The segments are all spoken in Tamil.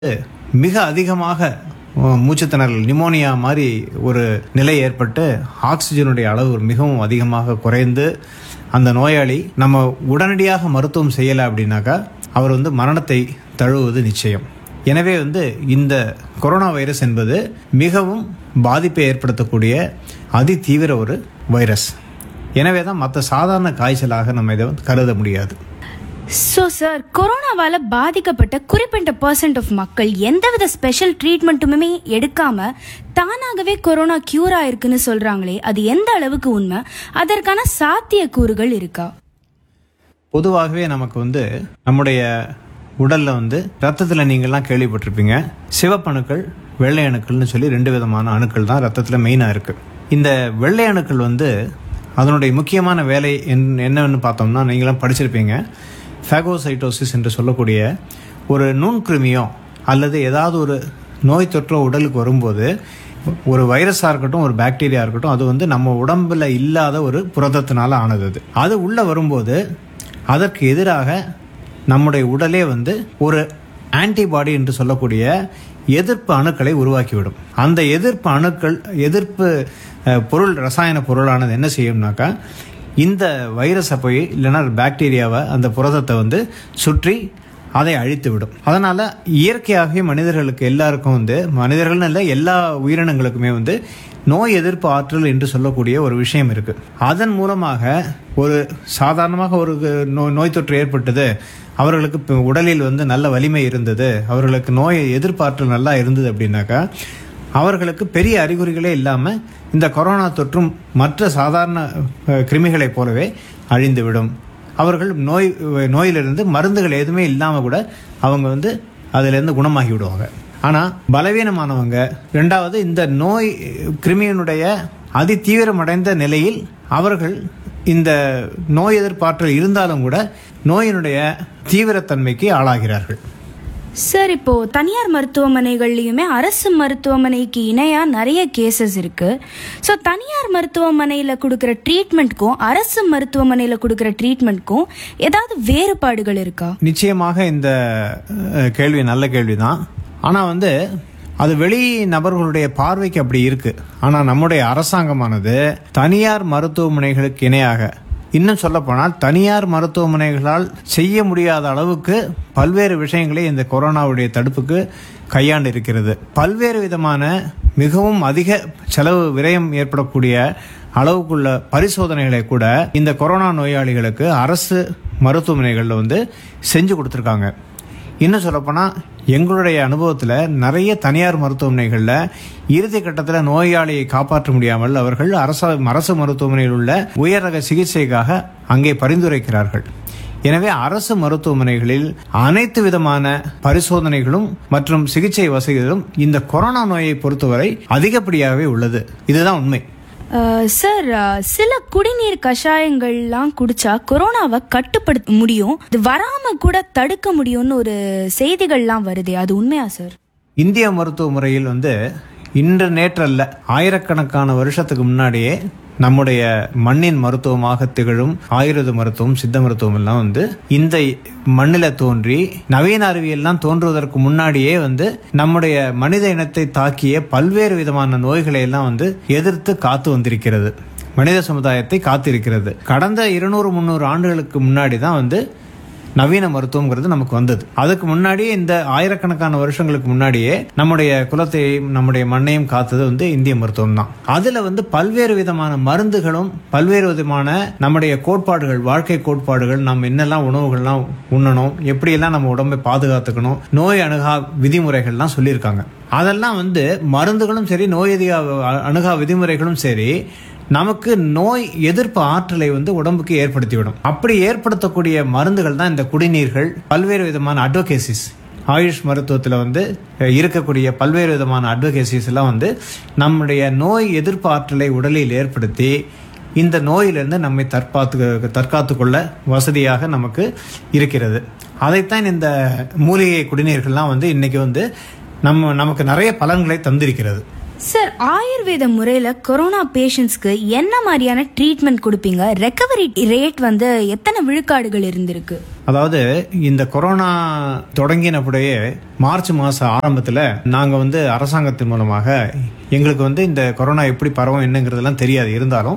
மிக அதிகமாக மூச்சுத்திணறல் நிமோனியா மாதிரி ஒரு நிலை ஏற்பட்டு ஆக்சிஜனுடைய அளவு மிகவும் அதிகமாக குறைந்து அந்த நோயாளி நம்ம உடனடியாக மருத்துவம் செய்யலை அப்படின்னாக்கா அவர் மரணத்தை தழுவுவது நிச்சயம். எனவே இந்த கொரோனா வைரஸ் என்பது மிகவும் பாதிப்பை ஏற்படுத்தக்கூடிய அதி தீவிர ஒரு வைரஸ். எனவே தான் மற்ற சாதாரண காய்ச்சலாக நம்ம இதை கருத முடியாது. ஸோ சார், கொரோனாவால் பாதிக்கப்பட்ட குறிப்பிட்ட % ஆஃப் மக்கள் எந்தவித ஸ்பெஷல் ட்ரீட்மெண்ட்டுமே எடுக்காம தானாகவே கொரோனா கியூர் ஆயிருக்குன்னு சொல்றாங்களே, அது எந்த அளவுக்கு உண்மை? அதற்கான சாத்தியக்கூறுகள் இருக்கா? பொதுவாகவே நமக்கு நம்முடைய உடல்ல ரத்தத்தில் நீங்கள்லாம் கேள்விப்பட்டிருப்பீங்க, சிவப்பணுக்கள் வெள்ளை அணுக்கள்னு சொல்லி 2 விதமான அணுக்கள் தான் ரத்தத்தில் மெயினாக இருக்கு. இந்த வெள்ளை அணுக்கள் அதனுடைய முக்கியமான வேலை என்னன்னு பார்த்தோம்னா, நீங்களாம் படிச்சிருப்பீங்க, ஃபேகோசைட்டோசிஸ் என்று சொல்லக்கூடிய ஒரு நுண்கிருமியோ அல்லது ஏதாவது ஒரு நோய் தொற்றோ உடலுக்கு வரும்போது, ஒரு வைரஸாக இருக்கட்டும் ஒரு பாக்டீரியா இருக்கட்டும், அது நம்ம உடம்புல இல்லாத ஒரு புரதத்தினால ஆனது. அது உள்ளே வரும்போது அதற்கு எதிராக நம்முடைய உடலே ஒரு ஆன்டிபாடி என்று சொல்லக்கூடிய எதிர்ப்பு அணுக்களை உருவாக்கிவிடும். அந்த எதிர்ப்பு அணுக்கள், எதிர்ப்பு பொருள், ரசாயன பொருளானது என்ன செய்யும்னாக்கா, இந்த வைரஸை போய் இல்லைன்னா பாக்டீரியாவை, அந்த புரதத்தை சுற்றி அதை அழித்து விடும். அதனால் இயற்கையாகவே மனிதர்களுக்கு எல்லாருக்கும் மனிதர்கள்னு இல்லை, எல்லா உயிரினங்களுக்குமே நோய் எதிர்ப்பு ஆற்றல் என்று சொல்லக்கூடிய ஒரு விஷயம் இருக்குது. அதன் மூலமாக ஒரு சாதாரணமாக ஒரு நோய் தொற்று ஏற்பட்டது, அவர்களுக்கு உடலில் நல்ல வலிமை இருந்தது, அவர்களுக்கு நோய் எதிர்ப்பாற்றல் நல்லா இருந்தது அப்படின்னாக்கா, அவர்களுக்கு பெரிய அறிகுறிகளே இல்லாமல் இந்த கொரோனா தொற்றும் மற்ற சாதாரண கிருமிகளைப் போலவே அழிந்துவிடும். அவர்கள் நோயிலிருந்து மருந்துகள் எதுவுமே இல்லாமல் கூட அவங்க அதிலிருந்து குணமாகி விடுவாங்க. ஆனால் பலவீனமானவங்க, ரெண்டாவது இந்த நோய் கிருமியினுடைய அதி தீவிரமடைந்த நிலையில் அவர்கள் இந்த நோய் எதிர்ப்பாற்றல் இருந்தாலும் கூட நோயினுடைய தீவிரத்தன்மைக்கு ஆளாகிறார்கள். சார், இப்போ தனியார் மருத்துவமனைகள்லையுமே அரசு மருத்துவமனைக்கு இணையா நிறைய கேசஸ் இருக்கு. ஸோ தனியார் மருத்துவமனையில் கொடுக்குற ட்ரீட்மெண்ட்க்கும் அரசு மருத்துவமனையில் கொடுக்குற ட்ரீட்மெண்ட்க்கும் ஏதாவது வேறுபாடுகள் இருக்கா? நிச்சயமாக இந்த கேள்வி நல்ல கேள்விதான். ஆனால் அது வெளி நபர்களுடைய பார்வைக்கு அப்படி இருக்கு. ஆனால் நம்முடைய அரசாங்கமானது தனியார் மருத்துவமனைகளுக்கு இணையாக, இன்னும் சொல்லப்போனால் தனியார் மருத்துவமனைகளால் செய்ய முடியாத அளவுக்கு பல்வேறு விஷயங்களை இந்த கொரோனாவுடைய தடுப்புக்கு கையாண்டு இருக்கிறது. பல்வேறு விதமான மிகவும் அதிக செலவு விரயம் ஏற்படக்கூடிய அளவுக்குள்ள பரிசோதனைகளை கூட இந்த கொரோனா நோயாளிகளுக்கு அரசு மருத்துவமனைகளில் செஞ்சு கொடுத்துருக்காங்க. இன்னும் சொல்லப்போனால் எங்களுடைய அனுபவத்தில் நிறைய தனியார் மருத்துவமனைகளில் இறுதி கட்டத்தில் நோயாளியை காப்பாற்ற முடியாமல் அவர்கள் அரசு மருத்துவமனையில் உள்ள உயர் ரக சிகிச்சைக்காக அங்கே பரிந்துரைக்கிறார்கள். எனவே அரசு மருத்துவமனைகளில் அனைத்து விதமான பரிசோதனைகளும் மற்றும் சிகிச்சை வசதிகளும் இந்த கொரோனா நோயை பொறுத்தவரை அதிகப்படியாகவே உள்ளது. இதுதான் உண்மை. சார், சில குடிநீர் கஷாயங்கள்லாம் குடிச்சா கொரோனாவை கட்டுப்படுத்த முடியும், இது வராம கூட தடுக்க முடியும்னு ஒரு செய்திகள்லாம் வருது, அது உண்மையா சார்? இந்திய மருத்துவ முறையில் இன்று நேற்றல்ல, ஆயிரக்கணக்கான வருஷத்துக்கு முன்னாடியே நம்முடைய மண்ணின் மருத்துவமாக திகழும் ஆயுர்வேத மருத்துவம், சித்த மருத்துவம் எல்லாம் இந்த மண்ணில தோன்றி நவீன அறிவியல்லாம் தோன்றுவதற்கு முன்னாடியே நம்முடைய மனித இனத்தை தாக்கிய பல்வேறு விதமான நோய்களை எல்லாம் எதிர்த்து காத்து வந்திருக்கிறது, மனித சமுதாயத்தை காத்திருக்கிறது. கடந்த 200-300 ஆண்டுகளுக்கு முன்னாடி தான் நவீன மருத்துவங்கிறது நமக்கு வந்தது. அதுக்கு முன்னாடியே, இந்த ஆயிரக்கணக்கான வருஷங்களுக்கு முன்னாடியே நம்முடைய குலத்தையும் நம்முடைய மண்ணையும் காத்தது இந்திய மருத்துவம் தான். அதுல பல்வேறு விதமான மருந்துகளும் பல்வேறு விதமான நம்முடைய கோட்பாடுகள், வாழ்க்கை கோட்பாடுகள், நம்ம என்னெல்லாம் உணவுகள்லாம் உண்ணணும், எப்படியெல்லாம் நம்ம உடம்பை பாதுகாத்துக்கணும், நோய் அணுகா விதிமுறைகள்லாம் சொல்லியிருக்காங்க. அதெல்லாம் மருந்துகளும் சரி, நோய் அணுகா விதிமுறைகளும் சரி, நமக்கு நோய் எதிர்ப்பு ஆற்றலை உடம்புக்கு ஏற்படுத்திவிடும். அப்படி ஏற்படுத்தக்கூடிய மருந்துகள் தான் இந்த குடிநீர்கள், பல்வேறு விதமான அட்வொகேசிஸ், ஆயுஷ் மருத்துவத்தில் இருக்கக்கூடிய பல்வேறு விதமான அட்வொகேசிஸ் எல்லாம் நம்முடைய நோய் எதிர்ப்பு ஆற்றலை உடலில் ஏற்படுத்தி இந்த நோயிலிருந்து நம்மை தற்காத்து கொள்ள வசதியாக நமக்கு இருக்கிறது. அதைத்தான் இந்த மூலிகை குடிநீர்கள்லாம் இன்னைக்கு நமக்கு நிறைய பலன்களை தந்திருக்கிறது. சார், ஆயுர்வேத முறையில கொரோனா பேஷண்ட்ஸ்க்கு என்ன மாதிரியான ட்ரீட்மெண்ட் கொடுப்பீங்க? ரெக்கவரி ரேட் எத்தனை விழுக்காடுகள் இருந்திருக்கு? அதாவது இந்த கொரோனா தொடங்கினப்படையே மார்ச் மாதம் ஆரம்பத்தில் நாங்கள் வந்து அரசாங்கத்தின் மூலமாக எங்களுக்கு வந்து இந்த கொரோனா எப்படி பரவும் என்னங்கிறதெல்லாம் தெரியாது. இருந்தாலும்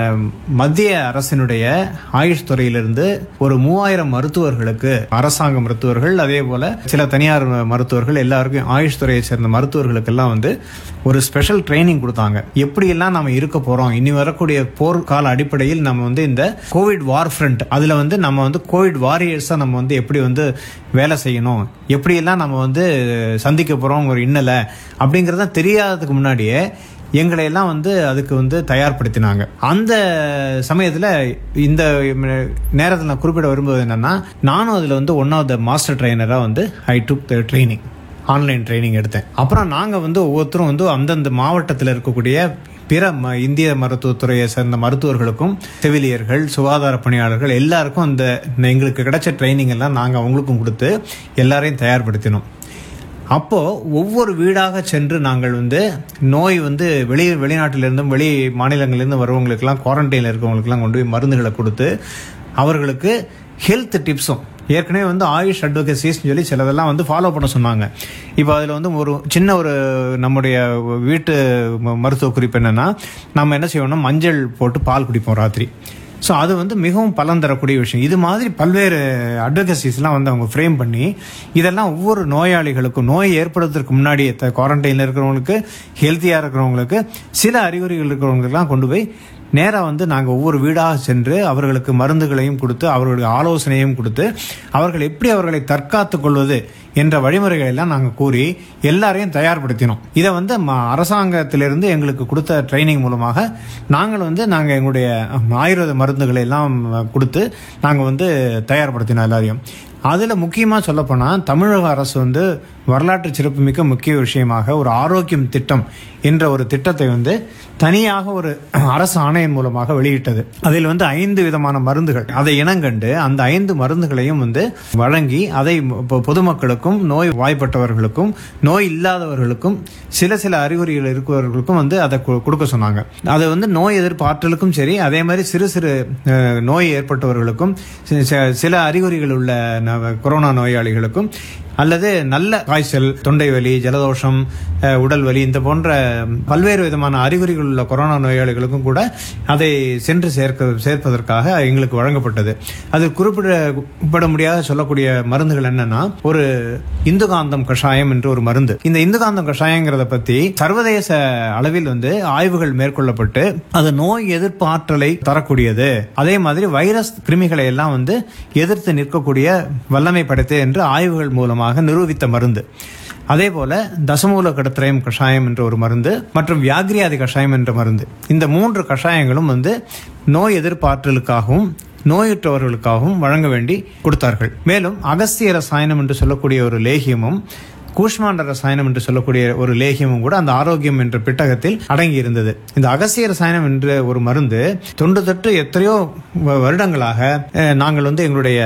மத்திய அரசினுடைய ஆயுஷ் துறையிலிருந்து ஒரு 3000 மருத்துவர்களுக்கு, அரசாங்க மருத்துவர்கள் அதே போல சில தனியார் மருத்துவர்கள் எல்லாருக்கும் ஆயுஷ் துறையை சேர்ந்த மருத்துவர்களுக்கெல்லாம் வந்து ஒரு ஸ்பெஷல் ட்ரைனிங் கொடுத்தாங்க. எப்படியெல்லாம் நம்ம இருக்க போறோம், இனி வரக்கூடிய போர்க்கால அடிப்படையில் நம்ம வந்து இந்த கோவிட் வார் ஃப்ரண்ட் அதுல வந்து நம்ம வந்து கோவிட் வாரியர்ஸா நம்ம வந்து எப்படி வந்து வேலை செய்யணும், எப்படியெல்லாம் நம்ம வந்து சந்திக்க போறோம் ஒரு இன்னலை அப்படிங்கறத தெரியாததுக்கு முன்னாடியே எங்களை எல்லாம் வந்து அதுக்கு வந்து தயார்படுத்தினாங்க. அந்த சமயத்தில் இந்த நேரத்தில் நான் குறிப்பிட விரும்புவது என்னன்னா, நானும் அதில் வந்து ஒன் ஆஃப் த மாஸ்டர் ட்ரைனராக வந்து ஐ டுக் த ட்ரைனிங், ஆன்லைன் ட்ரைனிங் எடுத்தேன். அப்புறம் நாங்கள் வந்து ஒவ்வொருத்தரும் வந்து அந்தந்த மாவட்டத்தில் இருக்கக்கூடிய பிற இந்திய மருத்துவத்துறையை சேர்ந்த மருத்துவர்களுக்கும், செவிலியர்கள், சுகாதார பணியாளர்கள் எல்லாருக்கும் அந்த எங்களுக்கு கிடைச்ச ட்ரைனிங் எல்லாம் நாங்கள் அவங்களுக்கும் கொடுத்து எல்லாரையும் தயார்படுத்தினோம். அப்போ ஒவ்வொரு வீடாக சென்று நாங்கள் வந்து நோய் வந்து வெளிநாட்டிலிருந்தும் வெளி மாநிலங்களிலிருந்து வருவங்களுக்கெல்லாம், குவாரண்டைனில் இருக்கவங்களுக்கெல்லாம் கொண்டு போய் மருந்துகளை கொடுத்து அவர்களுக்கு ஹெல்த் டிப்ஸும், ஏற்கனவே வந்து ஆயுஷ் அட்வொகேசிஸ்ன்னு சொல்லி சிலதெல்லாம் வந்து ஃபாலோ பண்ண சொன்னாங்க. இப்போ அதில் வந்து ஒரு சின்ன ஒரு நம்முடைய வீட்டு மருத்துவ குறிப்பு என்னன்னா, நம்ம என்ன செய்வோம்னா மஞ்சள் போட்டு பால் குடிப்போம் ராத்திரி. ஸோ அது வந்து மிகவும் பலன் தரக்கூடிய விஷயம். இது மாதிரி பல்வேறு அட்வொகசிஸ்லாம் வந்து அவங்க ஃப்ரேம் பண்ணி இதெல்லாம் ஒவ்வொரு நோயாளிகளுக்கும், நோய் ஏற்படுறதுக்கு முன்னாடி குவாரண்டைனில் இருக்கிறவங்களுக்கு, ஹெல்த்தியாக இருக்கிறவங்களுக்கு, சில அறிகுறிகள் இருக்கிறவங்களுக்குலாம் கொண்டு போய் நேராக வந்து நாங்கள் ஒவ்வொரு வீடாக சென்று அவர்களுக்கு மருந்துகளையும் கொடுத்து அவர்களுக்கு ஆலோசனையும் கொடுத்து அவர்கள் எப்படி அவர்களை தற்காத்துக் கொள்வது என்ற வழிமுறைகளை எல்லாம் நாங்கள் கூறி எல்லாரையும் தயார்படுத்தினோம். இதை வந்து அரசாங்கத்திலிருந்து எங்களுக்கு கொடுத்த ட்ரைனிங் மூலமாக நாங்கள் எங்களுடைய ஆயுர்வேத மருந்துகளை எல்லாம் கொடுத்து நாங்கள் வந்து தயார்படுத்தினோம் எல்லாரையும். அதில் முக்கியமாக சொல்லப்போனால் தமிழக அரசு வந்து வரலாற்று சிறப்புமிக்க முக்கிய விஷயமாக ஒரு ஆரோக்கியம் திட்டம் என்ற ஒரு திட்டத்தை வந்து தனியாக ஒரு அரசு ஆணையம் மூலமாக வெளியிட்டது. அதில் வந்து 5 விதமான மருந்துகள், அதை இனங்கண்டு அந்த 5 மருந்துகளையும் வந்து வழங்கி அதை பொதுமக்களுக்கும், நோய் வாய்ப்பட்டவர்களுக்கும், நோய் இல்லாதவர்களுக்கும், சில அறிகுறிகள் இருக்கிறவர்களுக்கும் வந்து அதை கொடுக்க சொன்னாங்க. அதை வந்து நோய் எதிர்ப்பு ஆற்றலுக்கும் சரி, அதே மாதிரி சிறு நோய் ஏற்பட்டவர்களுக்கும், சில அறிகுறிகள் உள்ள கொரோனா நோயாளிகளுக்கும், அல்லது நல்ல காய்ச்சல், தொண்டை வலி, ஜலதோஷம், உடல் வலி, இந்த போன்ற பல்வேறு விதமான அறிகுறிகள் உள்ள கொரோனா நோயாளிகளுக்கும் கூட அதை சென்று சேர்ப்பதற்காக எங்களுக்கு வழங்கப்பட்டது. அது குறிப்பிட முடியாத சொல்லக்கூடிய மருந்துகள் என்னன்னா, ஒரு இந்துகாந்தம் கஷாயம் என்று ஒரு மருந்து. இந்த இந்துகாந்தம் கஷாயங்கிறத பத்தி சர்வதேச அளவில் வந்து ஆய்வுகள் மேற்கொள்ளப்பட்டு அது நோய் எதிர்ப்பு ஆற்றலை தரக்கூடியது, அதே மாதிரி வைரஸ் கிருமிகளை எல்லாம் வந்து எதிர்த்து நிற்கக்கூடிய வல்லமை படைத்தது என்று ஆய்வுகள் மூலமாக நிரூபித்த மருந்து. அதே போல தசமூல கடத்திரயம் கஷாயம் என்ற ஒரு மருந்து மற்றும் வியாகிரியாதி கஷாயம் என்ற மருந்து, இந்த 3 கஷாயங்களும் வந்து நோய் எதிர்ப்பாற்றலுக்காகவும் நோயுற்றவர்களுக்காகவும் வழங்க வேண்டி கொடுத்தார்கள். மேலும் அகஸ்திய ரசாயனம் என்று சொல்லக்கூடிய ஒரு லேகியமும், கூஷ்மாண்ட ரசாயனம் என்று சொல்லக்கூடிய ஒரு லேகியமும் கூட அந்த ஆரோக்கியம் என்ற பெட்டகத்தில் அடங்கி இருந்தது. இந்த அகஸ்திய ரசாயனம் என்ற ஒரு மருந்து தொன்று தொட்டு எத்தனையோ வருடங்களாக நாங்கள் வந்து எங்களுடைய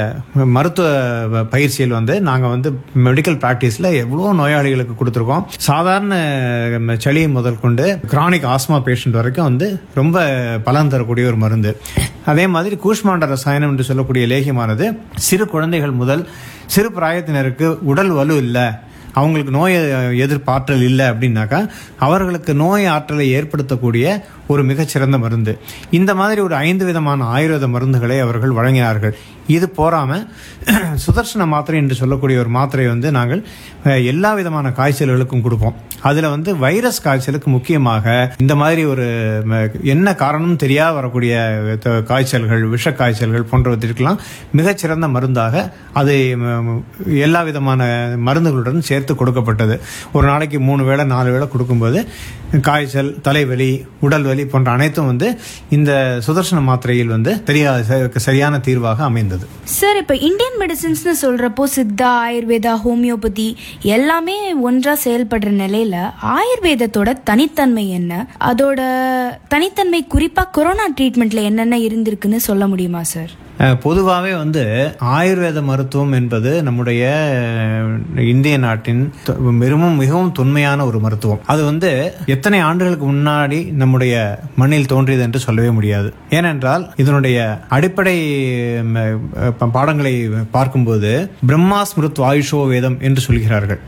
மருத்துவ பயிற்சியில் வந்து நாங்கள் வந்து மெடிக்கல் பிராக்டிஸ்ல எவ்வளோ நோயாளிகளுக்கு கொடுத்துருக்கோம். சாதாரண சளி முதல் கொண்டு கிரானிக் ஆஸ்மா பேஷண்ட் வரைக்கும் வந்து ரொம்ப பலன் தரக்கூடிய ஒரு மருந்து. அதே மாதிரி கூஷ்மாண்ட ரசாயனம் என்று சொல்லக்கூடிய லேகியமானது சிறு குழந்தைகள் முதல் சிறு பிராயத்தினருக்கு உடல் வலு இல்லை, அவங்களுக்கு நோய் எதிர்ப்பு ஆற்றல் இல்லை அப்படின்னாக்கா அவர்களுக்கு நோய் ஆற்றலை ஏற்படுத்தக்கூடிய ஒரு மிகச்சிறந்த மருந்து. இந்த மாதிரி ஒரு 5 விதமான ஆயுர்வேத மருந்துகளை அவர்கள் வழங்கினார்கள். இது போறாம சுதர்சன மாத்திரை என்று சொல்லக்கூடிய ஒரு மாத்திரை வந்து நாங்கள் எல்லா விதமான காய்ச்சல்களுக்கும் கொடுப்போம். அதுல வந்து வைரஸ் காய்ச்சலுக்கு முக்கியமாக இந்த மாதிரி ஒரு என்ன காரணம் தெரியாத வரக்கூடிய காய்ச்சல்கள், விஷ காய்ச்சல்கள் போன்றவற்றிற்கெல்லாம் மிகச்சிறந்த மருந்தாக அது எல்லா விதமான மருந்துகளுடன் சேர்த்து கொடுக்கப்பட்டது. ஒரு நாளைக்கு 3 வேளை 4 வேளை கொடுக்கும்போது காய்ச்சல், தலைவலி, உடல் வலி போன்ற அனைத்தும் வந்து இந்த சுதர்சன மாத்திரையில் வந்து சரியான தீர்வாக அமைந்தது. சார், இப்ப இந்தியன் மெடிசின்ஸ்னு சொல்றப்போ சித்தா, ஆயுர்வேதா, ஹோமியோபதி எல்லாமே ஒன்றா செயல்படுற நிலையில ஆயுர்வேதத்தோட தனித்தன்மை என்ன, அதோட தனித்தன்மை குறிப்பா கொரோனா ட்ரீட்மெண்ட்ல என்னென்ன இருந்திருக்குன்னு சொல்ல முடியுமா சார்? பொதுவாகவே வந்து ஆயுர்வேத மருத்துவம் என்பது நம்முடைய இந்திய நாட்டின் மிகவும் தொன்மையான ஒரு மருத்துவம். அது வந்து எத்தனை ஆண்டுகளுக்கு முன்னாடி நம்முடைய மண்ணில் தோன்றியது என்று சொல்லவே முடியாது. ஏனென்றால் இதனுடைய அடிப்படை பாடங்களை பார்க்கும்போது பிரம்மா ஸ்மிருத் ஆயுஷோ வேதம் என்று சொல்கிறார்கள்.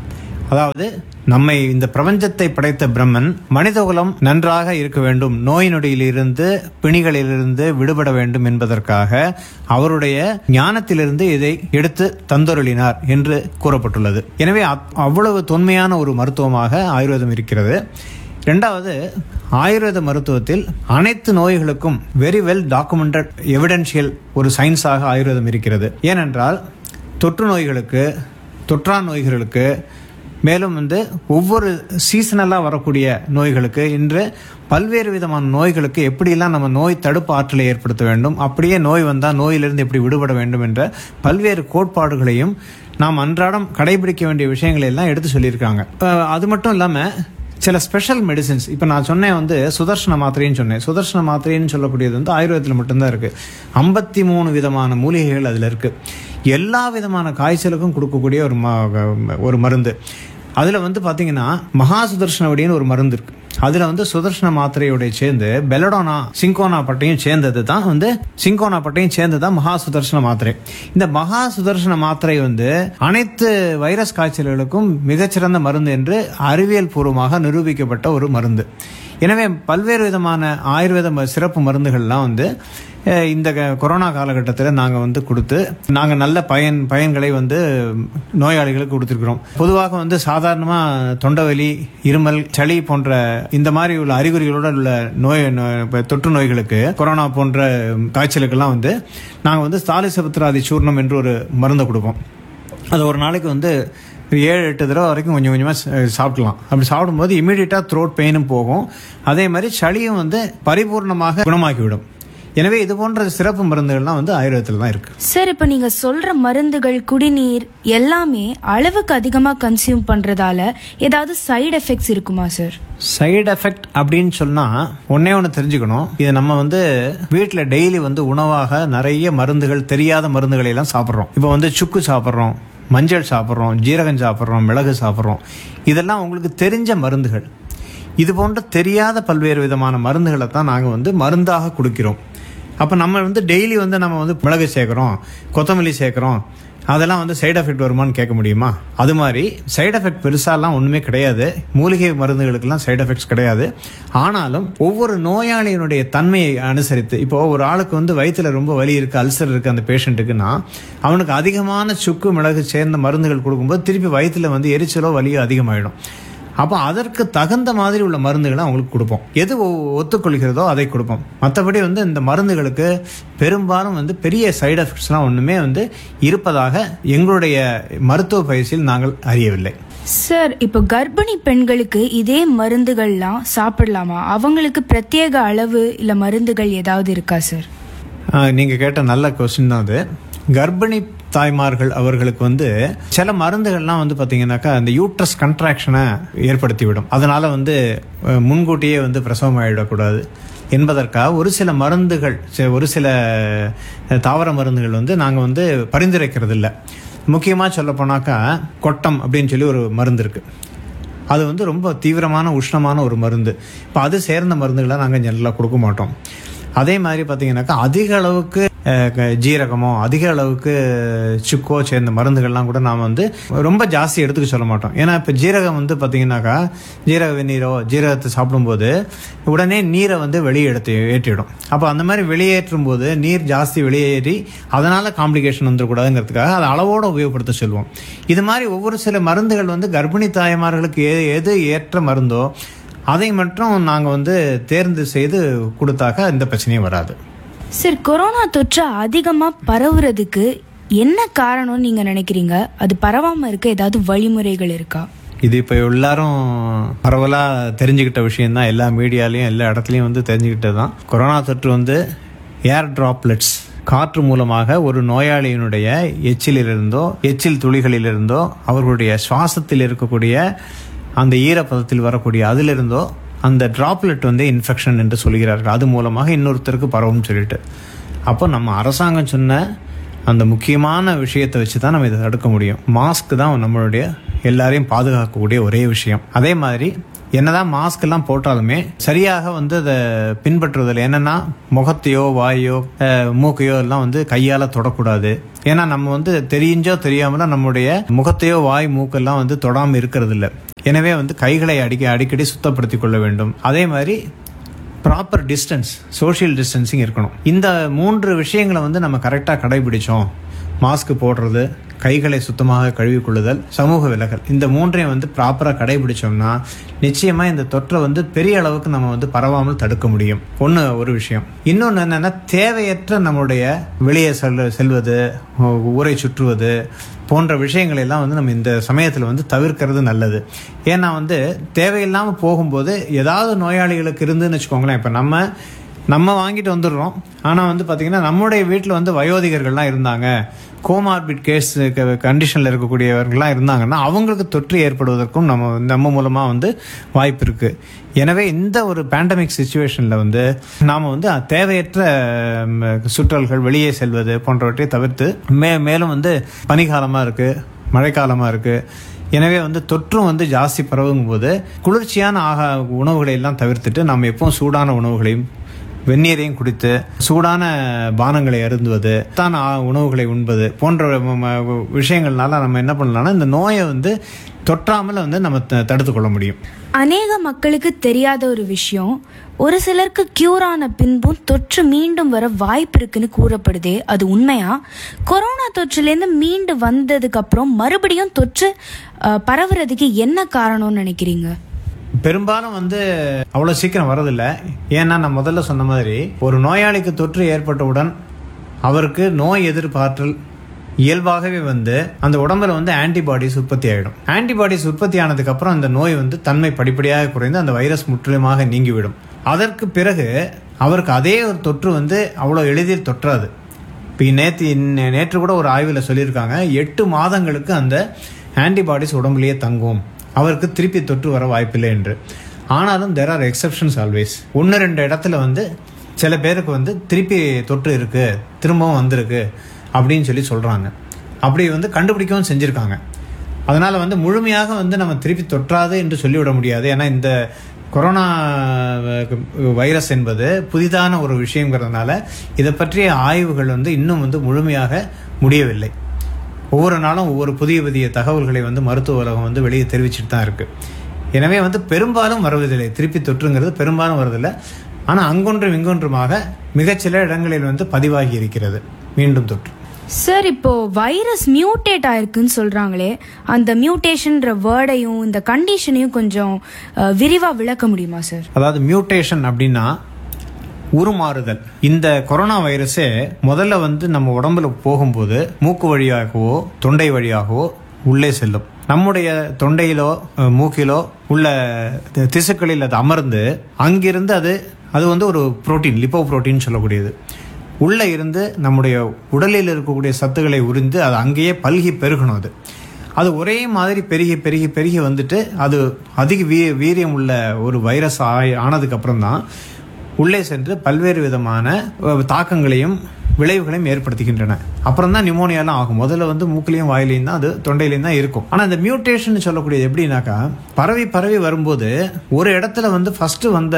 அதாவது நம்மை இந்த பிரபஞ்சத்தை படைத்த பிரம்மன் மனிதகுலம் நன்றாக இருக்க வேண்டும், நோய் நொடியிலிருந்து பிணிகளிலிருந்து விடுபட வேண்டும் என்பதற்காக அவருடைய ஞானத்திலிருந்து இதை எடுத்து தந்தொருளினார் என்று கூறப்பட்டுள்ளது. எனவே அவ்வளவு தொன்மையான ஒரு மருத்துவமாக ஆயுர்வேதம் இருக்கிறது. இரண்டாவது, ஆயுர்வேத மருத்துவத்தில் அனைத்து நோய்களுக்கும் வெரி வெல் டாக்குமெண்டட் எவிடென்ஷியல் ஒரு சயின்ஸாக ஆயுர்வேதம் இருக்கிறது. ஏனென்றால் தொற்று நோய்களுக்கு, தொற்றா நோய்களுக்கு, மேலும் வந்து ஒவ்வொரு சீசனலாக வரக்கூடிய நோய்களுக்கு, இன்று பல்வேறு விதமான நோய்களுக்கு எப்படியெல்லாம் நம்ம நோய் தடுப்பு ஆற்றலை ஏற்படுத்த வேண்டும், அப்படியே நோய் வந்தால் நோயிலிருந்து எப்படி விடுபட வேண்டும் என்ற பல்வேறு கோட்பாடுகளையும் நாம் அன்றாடம் கடைபிடிக்க வேண்டிய விஷயங்களை எல்லாம் எடுத்து சொல்லியிருக்காங்க. அது மட்டும் இல்லாமல் சில ஸ்பெஷல் மெடிசின்ஸ், இப்போ நான் சொன்னேன் வந்து சுதர்ஷன மாத்திரைன்னு சொன்னேன். சுதர்ஷன மாத்திரைன்னு சொல்லக்கூடியது வந்து ஆயுர்வேதத்தில் மட்டும்தான் இருக்குது. 53 விதமான மூலிகைகள் அதில் இருக்குது. எல்லா விதமான காய்ச்சலுக்கும் கொடுக்கக்கூடிய ஒரு மருந்து. அதில் வந்து பார்த்தீங்கன்னா மகா சுதர்ஷனவடின்னு ஒரு மருந்து இருக்குது. அதில் வந்து சுதர்ஷன மாத்திரையோட சேர்ந்து பெலடோனா சிங்கோனா பட்டையும் சேர்ந்தது தான் வந்து சிங்கோனா பட்டையும் சேர்ந்து தான் மகா சுதர்ஷன மாத்திரை. இந்த மகா சுதர்ஷன மாத்திரை வந்து அனைத்து வைரஸ் காய்ச்சல்களுக்கும் மிகச்சிறந்த மருந்து என்று அறிவியல் பூர்வமாக நிரூபிக்கப்பட்ட ஒரு மருந்து. எனவே பல்வேறு விதமான ஆயுர்வேத சிறப்பு மருந்துகள்லாம் வந்து இந்த கொரோனா காலகட்டத்தில் நாங்கள் வந்து கொடுத்து நாங்கள் நல்ல பயன்களை வந்து நோயாளிகளுக்கு கொடுத்துருக்குறோம். பொதுவாக வந்து சாதாரணமாக தொண்டைவலி, இருமல், சளி போன்ற இந்த மாதிரி உள்ள அறிகுறிகளோட உள்ள தொற்று நோய்களுக்கு, கொரோனா போன்ற காய்ச்சலுக்கெல்லாம் வந்து நாங்கள் வந்து தாலிசபத்திராதி சூர்ணம் என்று ஒரு மருந்தை கொடுப்போம். அது ஒரு நாளைக்கு வந்து 7-8 தடவை வரைக்கும் கொஞ்சம் கொஞ்சமாக சாப்பிடலாம். அப்படி சாப்பிடும்போது இமீடியட்டாக த்ரோட் பெயினும் போகும். அதே மாதிரி சளியும் வந்து பரிபூர்ணமாக குணமாக்கிவிடும். எனவே இது போன்ற சிறப்பு மருந்துகள்லாம் வந்து ஆயுர்வேதத்தில் தான் இருக்கு. சார், இப்போ நீங்க சொல்ற மருந்துகள், குடிநீர் எல்லாமே அளவுக்கு அதிகமாக கன்சியூம் பண்றதால ஏதாவது சைடு எஃபெக்ட்ஸ் இருக்குமா சார்? சைடு எஃபெக்ட் அப்படின்னு சொன்னா ஒன்னே தெரிஞ்சுக்கணும். இது நம்ம வந்து வீட்டில் டெய்லி வந்து உணவாக நிறைய மருந்துகள், தெரியாத மருந்துகளை எல்லாம் சாப்பிட்றோம். இப்போ வந்து சுக்கு சாப்பிட்றோம், மஞ்சள் சாப்பிட்றோம், ஜீரகம் சாப்பிட்றோம், மிளகு சாப்பிட்றோம். இதெல்லாம் உங்களுக்கு தெரிஞ்ச மருந்துகள். இது போன்ற தெரியாத பல்வேறு விதமான மருந்துகளை தான் நாங்கள் வந்து மருந்தாக கொடுக்கிறோம். அப்போ நம்ம வந்து டெய்லி வந்து நம்ம வந்து மிளகு சேர்க்குறோம், கொத்தமல்லி சேர்க்குறோம், அதெல்லாம் வந்து சைடு எஃபெக்ட் வருமானு கேட்க முடியுமா? அது மாதிரி சைடு எஃபெக்ட் பெருசாலாம் ஒன்றுமே கிடையாது. மூலிகை மருந்துகளுக்கெல்லாம் சைடு எஃபெக்ட்ஸ் கிடையாது. ஆனாலும் ஒவ்வொரு நோயாளியினுடைய தன்மையை அனுசரித்து, இப்போ ஒரு ஆளுக்கு வந்து வயிற்றில் ரொம்ப வலி இருக்குது, அல்சர் இருக்குது அந்த பேஷண்ட்டுக்குன்னா அவனுக்கு அதிகமான சுக்கு மிளகு சேர்ந்த மருந்துகள் கொடுக்கும்போது திருப்பி வயிற்றில் வந்து எரிச்சலோ வலியோ அதிகமாகிடும். அப்போ அதற்கு தகுந்த மாதிரி உள்ள மருந்துகளை அவங்களுக்கு கொடுப்போம். எது ஒத்துக்கொள்கிறதோ அதை கொடுப்போம். மற்றபடி வந்து இந்த மருந்துகளுக்கு பெரும்பாலும் வந்து பெரிய சைடு எஃபெக்ட்ஸ்லாம் ஒன்றுமே வந்து இருப்பதாக எங்களுடைய மருத்துவ பயிற்சியில் நாங்கள் அறியவில்லை. சார், இப்போ கர்ப்பிணி பெண்களுக்கு இதே மருந்துகள்லாம் சாப்பிடலாமா? அவங்களுக்கு பிரத்யேக அளவு இல்லை மருந்துகள் ஏதாவது இருக்கா சார்? நீங்கள் கேட்ட நல்ல கொஸ்டின் தான் அது. கர்ப்பிணி தாய்மார்கள் அவர்களுக்கு வந்து சில மருந்துகள்லாம் வந்து பார்த்தீங்கன்னாக்கா அந்த யூட்ரஸ் கன்ட்ராக்ஷனை ஏற்படுத்திவிடும். அதனால வந்து முன்கூட்டியே வந்து பிரசவம் ஆகிடக்கூடாது என்பதற்காக ஒரு சில மருந்துகள், ஒரு சில தாவர மருந்துகள் வந்து நாங்கள் வந்து பரிந்துரைக்கிறது இல்லை. முக்கியமாக சொல்ல போனாக்கா கொட்டம் அப்படின்னு சொல்லி ஒரு மருந்து இருக்குது. அது வந்து ரொம்ப தீவிரமான உஷ்ணமான ஒரு மருந்து. இப்போ அது சேர்ந்த மருந்துகளை நாங்கள் ஜெனரலாக கொடுக்க மாட்டோம். அதே மாதிரி பார்த்தீங்கன்னாக்கா அதிக அளவுக்கு ஜீரகமோ அதிக அளவுக்கு சுக்கோ சேர்ந்த மருந்துகள்லாம் கூட நாம் வந்து ரொம்ப ஜாஸ்தி எடுத்துக்க சொல்ல மாட்டோம். ஏன்னா இப்போ ஜீரகம் வந்து பார்த்தீங்கன்னாக்கா ஜீரக வெந்நீரோ ஜீரகத்தை சாப்பிடும்போது உடனே நீரை வந்து வெளியே ஏற்றிடும். அப்போ அந்த மாதிரி வெளியேற்றும் போது நீர் ஜாஸ்தி வெளியேறி அதனால் காம்ப்ளிகேஷன் வந்துடக்கூடாதுங்கிறதுக்காக அதை அளவோடு உபயோகப்படுத்த சொல்லுவோம். இது மாதிரி ஒவ்வொரு சில மருந்துகள் வந்து கர்ப்பிணி தாய்மார்களுக்கு எது ஏற்ற மருந்தோ அதை மட்டும் நாங்கள் வந்து தேர்ந்து செய்து கொடுத்தாக்க இந்த பிரச்சனையும் வராது. சார், கொரோனா தொற்று அதிகமாக பரவுறதுக்கு என்ன காரணம்னு நீங்கள் நினைக்கிறீங்க? அது பரவாமல் இருக்க ஏதாவது வழிமுறைகள் இருக்கா? இது இப்போ எல்லாரும் பரவலாக தெரிஞ்சுக்கிட்ட விஷயம்தான். எல்லா மீடியாலையும் எல்லா இடத்துலையும் வந்து தெரிஞ்சுக்கிட்டது தான். கொரோனா தொற்று வந்து ஏர் டிராப்லெட்ஸ், காற்று மூலமாக ஒரு நோயாளியினுடைய எச்சிலிருந்தோ எச்சில் துளிகளிலிருந்தோ அவர்களுடைய சுவாசத்தில் இருக்கக்கூடிய அந்த ஈரப்பதத்தில் வரக்கூடிய அதிலிருந்தோ அந்த டிராப்லெட் வந்து இன்ஃபெக்ஷன் என்று சொல்கிறார்கள். அது மூலமாக இன்னொருத்தருக்கு பரவும் சொல்லிட்டு அப்போ நம்ம அரசாங்கம் சொன்ன அந்த முக்கியமான விஷயத்தை வச்சு தான் நம்ம இதை தடுக்க முடியும். மாஸ்க் தான் நம்மளுடைய எல்லாரையும் பாதுகாக்கக்கூடிய ஒரே விஷயம். அதே மாதிரி என்னதான் மாஸ்க் எல்லாம் போட்டாலுமே சரியாக வந்து அதை பின்பற்றுவதில்லை. என்னன்னா முகத்தையோ வாயோ மூக்கையோ எல்லாம் வந்து கையால தொடக்கூடாது. ஏன்னா நம்ம வந்து தெரிஞ்சோ தெரியாமல நம்முடைய முகத்தையோ வாய் மூக்கெல்லாம் வந்து தொடாமல் இருக்கிறது இல்லை. எனவே வந்து கைகளை அடிக்கடி சுத்தப்படுத்தி கொள்ள வேண்டும். அதே மாதிரி ப்ராப்பர் டிஸ்டன்ஸ், சோஷியல் டிஸ்டன்சிங் இருக்கணும். இந்த 3 விஷயங்களை வந்து நம்ம கரெக்டாக கடைபிடிச்சோம், மாஸ்க் போடுறது, கைகளை சுத்தமாக கழுவிக்கொள்ளுதல், சமூக விலகல், இந்த 3ஐயும் வந்து ப்ராப்பராக கடைபிடிச்சோம்னா நிச்சயமாக இந்த தொற்றை வந்து பெரிய அளவுக்கு நம்ம வந்து பரவாமல் தடுக்க முடியும். ஒரு விஷயம். இன்னொன்று என்னென்னா, தேவையற்ற நம்மளுடைய வெளியே செல்வது, ஊரை சுற்றுவது போன்ற விஷயங்கள் எல்லாம் வந்து நம்ம இந்த சமயத்தில் வந்து தவிர்க்கிறது நல்லது. ஏன்னா வந்து தேவையில்லாமல் போகும்போது ஏதாவது நோயாளிகளுக்கு இருந்துன்னு வச்சுக்கோங்களேன். இப்போ நம்ம வாங்கிட்டு வந்துடுறோம். ஆனால் வந்து பார்த்திங்கன்னா நம்முடைய வீட்டில் வந்து வயோதிகர்கள்லாம் இருந்தாங்க, கோமார்பிட் கண்டிஷனில் இருக்கக்கூடியவர்கள்லாம் இருந்தாங்கன்னா அவங்களுக்கு தொற்று ஏற்படுவதற்கும் நம்ம மூலமாக வந்து வாய்ப்பு இருக்குது. எனவே இந்த ஒரு பேண்டமிக் சுச்சுவேஷனில் வந்து நாம் வந்து தேவையற்ற சுற்றல்கள், வெளியே செல்வது போன்றவற்றை தவிர்த்து மேலும் வந்து பனிக்காலமாக இருக்குது, மழைக்காலமாக இருக்குது. எனவே வந்து தொற்றும் வந்து ஜாஸ்தி பரவுங்கும் போது குளிர்ச்சியான உணவுகளை எல்லாம் தவிர்த்துட்டு நம்ம எப்பவும் சூடான உணவுகளையும் வெந்நீரையும் குடித்து சூடான பானங்களை அருந்துவது, தான் உணவுகளை உண்பது போன்ற விஷயங்கள்னால நம்ம என்ன பண்ணலாம்னா இந்த நோயை வந்து தொற்றாமல் வந்து நம்ம தடுத்து கொள்ள முடியும். அநேக மக்களுக்கு தெரியாத ஒரு விஷயம், ஒரு சிலருக்கு கியூர் ஆன பின்பும் தொற்று மீண்டும் வர வாய்ப்பு இருக்குன்னு கூறப்படுதே, அது உண்மையா? கொரோனா தொற்றுலேருந்து மீண்டு வந்ததுக்கு அப்புறம் மறுபடியும் தொற்று பரவுறதுக்கு என்ன காரணம்னு நினைக்கிறீங்க? பெரும்பாலும் வந்து அவ்வளோ சீக்கிரம் வரதில்லை. ஏன்னா நான் முதல்ல சொன்ன மாதிரி ஒரு நோயாளிக்கு தொற்று ஏற்பட்டவுடன் அவருக்கு நோய் எதிர்ப்பாற்றல் இயல்பாகவே வந்து அந்த உடம்புல வந்து ஆன்டிபாடிஸ் உற்பத்தி ஆகிடும். ஆன்டிபாடிஸ் உற்பத்தி ஆனதுக்கு அப்புறம் அந்த நோய் வந்து தன்மை படிப்படியாக குறைந்து அந்த வைரஸ் முற்றிலுமாக நீங்கிவிடும். அதற்கு பிறகு அவருக்கு அதே ஒரு தொற்று வந்து அவ்வளோ எளிதில் தொற்றாது. இப்போ நேற்று கூட ஒரு ஆய்வில் சொல்லியிருக்காங்க, 8 மாதங்களுக்கு அந்த ஆன்டிபாடிஸ் உடம்புலேயே தங்கும், அவருக்கு திருப்பி தொற்று வர வாய்ப்பில்லை என்று. ஆனாலும் there are exceptions always. 1-2 இடத்துல வந்து சில பேருக்கு வந்து திருப்பி தொற்று இருக்கு, திரும்பவும் வந்திருக்கு அப்படின்னு சொல்லி சொல்றாங்க. அப்படி வந்து கண்டுபிடிக்கவும் செஞ்சிருக்காங்க. அதனால வந்து முழுமையாக வந்து நம்ம திருப்பி தொற்றாது என்று சொல்லிவிட முடியாது. ஏன்னா இந்த கொரோனா வைரஸ் என்பது புதிதான ஒரு விஷயங்கிறதுனால இதை பற்றிய ஆய்வுகள் வந்து இன்னும் வந்து முழுமையாக முடியவில்லை. ஒவ்வொரு நாளும் ஒவ்வொரு புதிய தகவல்களை வந்து மருத்துவ உலகம் வந்து வெளியே தெரிவிச்சுட்டு தான் இருக்கு. எனவே வந்து பெரும்பாலும் வருவதில்லை, திருப்பி தொற்றுங்கிறது பெரும்பாலும் வருவதில்லை. ஆனால் அங்கொன்றும் இங்கொன்றுமாக மிகச்சில இடங்களில் வந்து பதிவாகி இருக்கிறது மீண்டும் தொற்று. சார், இப்போ வைரஸ் மியூட்டேட் ஆயிருக்குன்னு சொல்றாங்களே, அந்த மியூட்டேஷன்ற வேர்டையும் இந்த கண்டிஷனையும் கொஞ்சம் விரிவா விளக்க முடியுமா சார்? அதாவது மியூட்டேஷன் அப்படின்னா உருமாறுதல். இந்த கொரோனா வைரஸே முதல்ல வந்து நம்ம உடம்புல போகும்போது மூக்கு வழியாகவோ தொண்டை வழியாகவோ உள்ளே செல்லும். நம்முடைய தொண்டையிலோ மூக்கிலோ உள்ள திசுக்களில் அது அமர்ந்து அங்கிருந்து அது வந்து ஒரு புரோட்டீன், லிப்போ புரோட்டீன் சொல்லக்கூடியது, உள்ளே இருந்து நம்முடைய உடலில் இருக்கக்கூடிய சத்துக்களை உறிந்து அது அங்கேயே பல்கி பெருகணும். அது ஒரே மாதிரி பெருகி பெருகி பெருகி வந்துட்டு அது அதிக வீரியம் உள்ள ஒரு வைரஸ் ஆனதுக்கு அப்புறம் தான் உள்ளே சென்று பல்வேறு விதமான தாக்கங்களையும் விளைவுகளையும் ஏற்படுத்துகின்றன. அப்புறம் தான் நிமோனியாலாம் ஆகும். முதல்ல வந்து மூக்கிலையும் வாயிலையும் தான், அது தொண்டையிலையும் தான் இருக்கும். ஆனால் இந்த மியூட்டேஷன் சொல்லக்கூடியது எப்படின்னாக்கா, பரவி வரும்போது ஒரு இடத்துல வந்து ஃபர்ஸ்ட் வந்த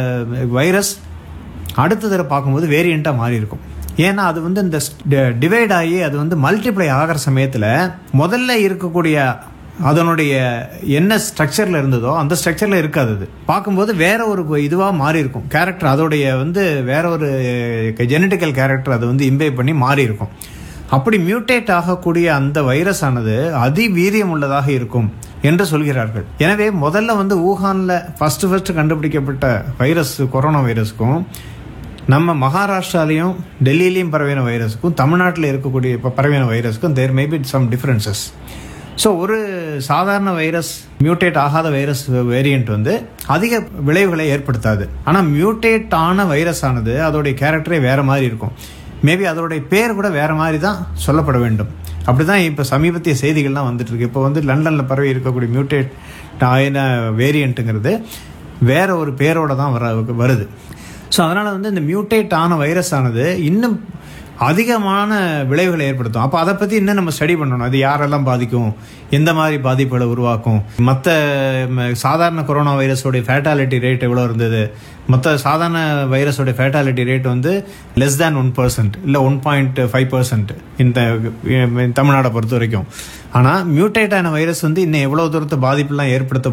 வைரஸ் அடுத்த தடவை பார்க்கும்போது வேரியண்ட்டாக மாறி இருக்கும். ஏன்னா அது வந்து இந்த டிவைட் ஆகி அது வந்து மல்டிப்ளை ஆகிற சமயத்தில் முதல்ல இருக்கக்கூடிய அதனுடைய என்ன ஸ்ட்ரக்சரில் இருந்ததோ அந்த ஸ்ட்ரக்சரில் இருக்காது. அது பார்க்கும்போது வேற ஒரு இதுவாக மாறி இருக்கும். கேரக்டர் அதோடைய வந்து வேற ஒரு ஜெனட்டிக்கல் கேரக்டர் அது வந்து இம்பேப் பண்ணி மாறி இருக்கும். அப்படி மியூட்டேட் ஆகக்கூடிய அந்த வைரஸ் ஆனது அதிவீரியம் உள்ளதாக இருக்கும் என்று சொல்கிறார்கள். எனவே முதல்ல வந்து ஊஹானில் ஃபர்ஸ்ட் கண்டுபிடிக்கப்பட்ட வைரஸ் கொரோனா வைரஸுக்கும் நம்ம மகாராஷ்டிராலையும் டெல்லியிலையும் பரவின வைரஸுக்கும் தமிழ்நாட்டில் இருக்கக்கூடிய இப்போ பரவின வைரஸுக்கும் தேர் may be some differences. So ஒரு சாதாரண வைரஸ், மியூட்டேட் ஆகாத வைரஸ் வேரியண்ட் வந்து அதிக விளைவுகளை ஏற்படுத்தாது. ஆனால் மியூட்டேட் ஆன வைரஸ் ஆனது அதோடைய கேரக்டரே வேற மாதிரி இருக்கும். மேபி அதோடைய பேர் கூட வேற மாதிரி தான் சொல்லப்பட வேண்டும். அப்படிதான் இப்போ சமீபத்திய செய்திகள்லாம் வந்துட்டு இருக்கு. இப்போ வந்து லண்டனில் பரவி இருக்கக்கூடிய மியூட்டேட் ஆன வேரியண்ட்டுங்கிறது வேற ஒரு பேரோட தான் வருது. ஸோ அதனால் வந்து இந்த மியூட்டேட் ஆன வைரஸ் ஆனது இன்னும் அதிகமான விளைவுகளை ஏற்படுத்தும். அப்போ அதை பற்றி இன்னும் நம்ம ஸ்டடி பண்ணணும். அது யாரெல்லாம் பாதிக்கும், எந்த மாதிரி பாதிப்புகளை உருவாக்கும், மற்ற சாதாரண கொரோனா வைரஸோடைய ஃபேட்டாலிட்டி ரேட் எவ்வளோ இருந்தது, மற்ற சாதாரண வைரஸோடைய ஃபேட்டாலிட்டி ரேட் வந்து லெஸ் தேன் 1% இல்லை 1.5% இந்த தமிழ்நாடை பொறுத்த வரைக்கும். ஆனால் மியூட்டேட் ஆன வைரஸ் வந்து இன்னும் எவ்வளோ தூரத்தை பாதிப்புலாம் ஏற்படுத்த